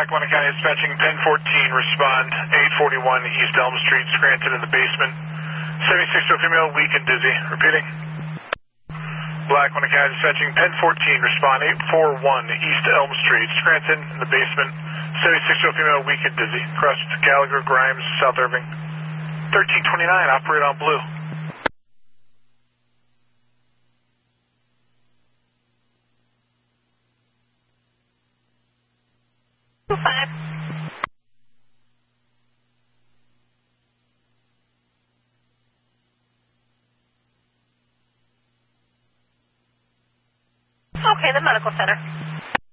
Lackawanna County dispatching 1014, respond 841 East Elm Street, Scranton in the basement. 76-year-old female, weak and dizzy. Repeating. Lackawanna County dispatching 1014, respond 841 East Elm Street, Scranton in the basement. 76-year-old female, weak and dizzy. Cross to Gallagher, Grimes, South Irving. 1329, operate on blue. Okay, the medical center.